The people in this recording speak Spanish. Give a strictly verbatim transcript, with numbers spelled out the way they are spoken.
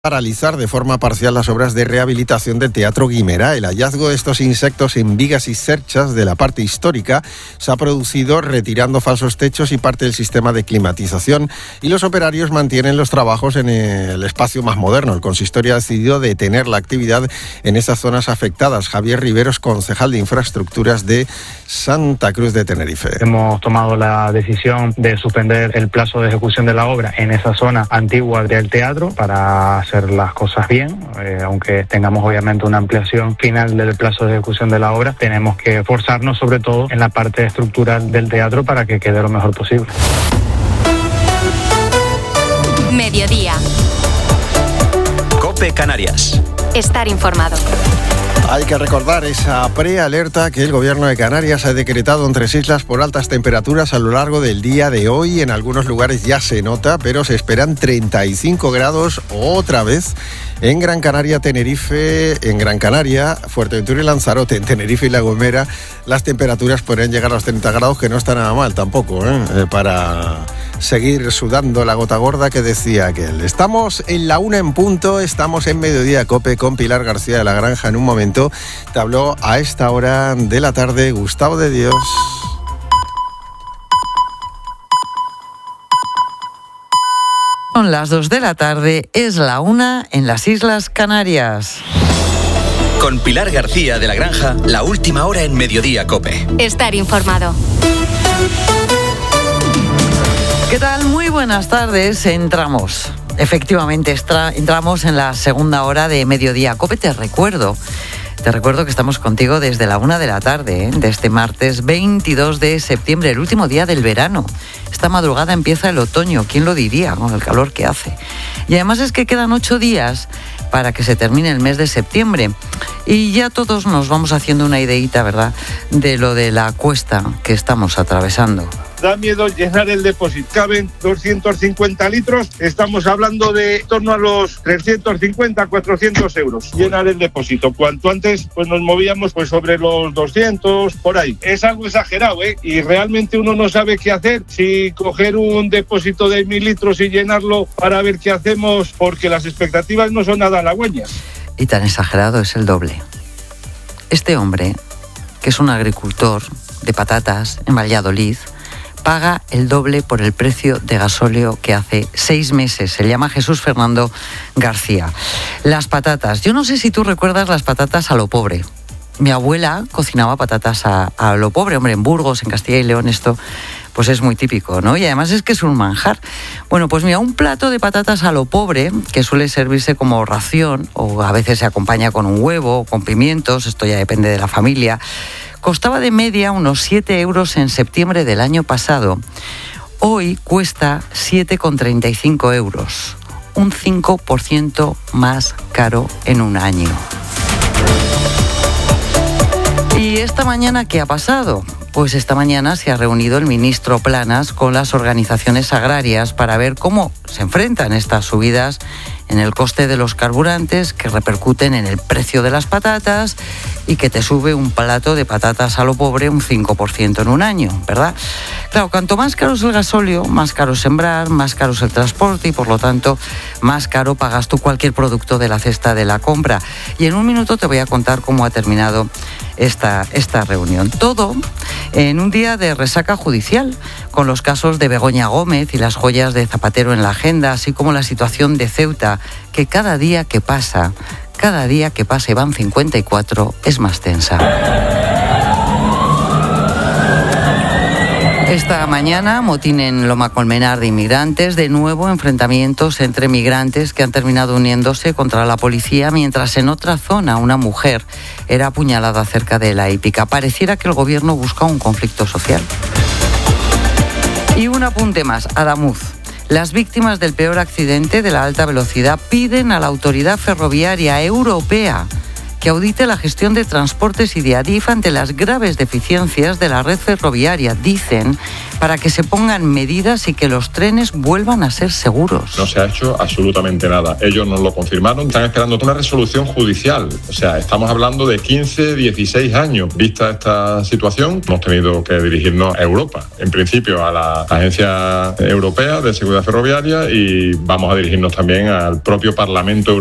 paralizar de forma parcial las obras de rehabilitación del Teatro Guimerá. El hallazgo de estos insectos en vigas y cerchas de la parte histórica se ha producido retirando falsos techos y parte del sistema de climatización, y los operarios mantienen los trabajos en el espacio más moderno. El consistorio ha decidido detener la actividad en estas zonas afectadas. Javier Riveros, concejal de Infraestructuras de Santa Cruz de Tenerife. Hemos tomado la decisión de suspender el plazo de ejecución de la obra en esa zona antigua del teatro para hacer las cosas bien, eh, aunque tengamos obviamente una ampliación final del plazo de ejecución de la obra. Tenemos que esforzarnos sobre todo en la parte estructural del teatro para que quede lo mejor posible. Mediodía. COPE Canarias. Estar informado. Hay que recordar esa prealerta que el Gobierno de Canarias ha decretado en tres islas por altas temperaturas a lo largo del día de hoy. En algunos lugares ya se nota, pero se esperan treinta y cinco grados otra vez en Gran Canaria, Tenerife, en Gran Canaria, Fuerteventura y Lanzarote. En Tenerife y La Gomera las temperaturas podrían llegar a los treinta grados, que no está nada mal tampoco, ¿eh? Eh, para seguir sudando la gota gorda que decía aquel. Estamos en la una en punto, estamos en Mediodía COPE con Pilar García de la Granja. En un momento te habló a esta hora de la tarde Gustavo de Dios. Son las dos de la tarde, es la una en las Islas Canarias. Con Pilar García de la Granja, la última hora en Mediodía COPE. Estar informado. ¿Qué tal? Muy buenas tardes. Entramos, efectivamente, extra, entramos en la segunda hora de Mediodía COPE. Te recuerdo, te recuerdo que estamos contigo desde la una de la tarde, ¿eh? de este martes veintidós de septiembre, el último día del verano. Esta madrugada empieza el otoño, ¿quién lo diría con el calor que hace? Y además es que quedan ocho días para que se termine el mes de septiembre. Y ya todos nos vamos haciendo una ideita, ¿verdad?, de lo de la cuesta que estamos atravesando. Da miedo llenar el depósito. Caben doscientos cincuenta litros, estamos hablando de en torno a los trescientos cincuenta, cuatrocientos euros. Llenar el depósito. Cuanto antes pues nos movíamos pues sobre los doscientos, por ahí. Es algo exagerado, ¿eh? Y realmente uno no sabe qué hacer, si coger un depósito de mil litros y llenarlo para ver qué hacemos, porque las expectativas no son nada halagüeñas. Y tan exagerado es el doble. Este hombre, que es un agricultor de patatas en Valladolid, paga el doble por el precio de gasóleo que hace seis meses. Se llama Jesús Fernando García. Las patatas. Yo no sé si tú recuerdas las patatas a lo pobre. Mi abuela cocinaba patatas a, a lo pobre. Hombre, en Burgos, en Castilla y León, esto pues es muy típico, ¿no? Y además es que es un manjar. Bueno, pues mira, un plato de patatas a lo pobre, que suele servirse como ración, o a veces se acompaña con un huevo, con pimientos, esto ya depende de la familia, costaba de media unos siete euros en septiembre del año pasado. Hoy cuesta siete con treinta y cinco euros, un cinco por ciento más caro en un año. ¿Y esta mañana qué ha pasado? Pues esta mañana se ha reunido el ministro Planas con las organizaciones agrarias para ver cómo se enfrentan estas subidas en el coste de los carburantes que repercuten en el precio de las patatas y que te sube un plato de patatas a lo pobre un cinco por ciento en un año, ¿verdad? Claro, cuanto más caro es el gasóleo, más caro es sembrar, más caro es el transporte y por lo tanto más caro pagas tú cualquier producto de la cesta de la compra. Y en un minuto te voy a contar cómo ha terminado esta, esta reunión. Todo en un día de resaca judicial, con los casos de Begoña Gómez y las joyas de Zapatero en la agenda, así como la situación de Ceuta, que cada día que pasa, cada día que pasa, y van cincuenta y cuatro, es más tensa. Esta mañana, motín en Loma Colmenar de inmigrantes, de nuevo enfrentamientos entre migrantes que han terminado uniéndose contra la policía, mientras en otra zona una mujer era apuñalada cerca de La Hípica. Pareciera que el gobierno busca un conflicto social. Y un apunte más, Adamuz. Las víctimas del peor accidente de la alta velocidad piden a la autoridad ferroviaria europea que audite la gestión de transportes y de Adif ante las graves deficiencias de la red ferroviaria, dicen, para que se pongan medidas y que los trenes vuelvan a ser seguros. No se ha hecho absolutamente nada. Ellos nos lo confirmaron. Están esperando una resolución judicial. O sea, estamos hablando de quince, dieciséis años. Vista esta situación, hemos tenido que dirigirnos a Europa. En principio a la Agencia Europea de Seguridad Ferroviaria y vamos a dirigirnos también al propio Parlamento Europeo.